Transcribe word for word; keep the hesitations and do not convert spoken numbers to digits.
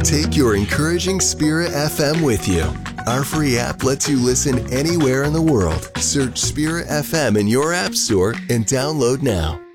Take your encouraging Spirit F M with you. Our free app lets you listen anywhere in the world. Search Spirit F M in your app store and download now.